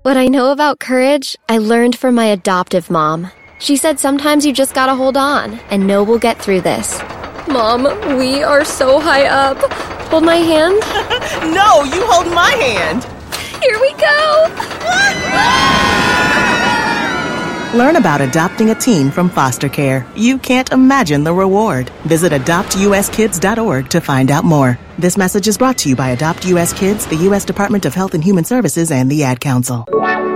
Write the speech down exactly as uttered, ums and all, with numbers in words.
What I know about courage, I learned from my adoptive mom. She said sometimes you just gotta hold on and know we'll get through this. Mom, we are so high up. Hold my hand? No, you hold my hand. Here we go. Learn about adopting a teen from foster care. You can't imagine the reward. Visit adopt u s kids dot org to find out more. This message is brought to you by Adopt U S Kids, the U S Department of Health and Human Services, and the Ad Council.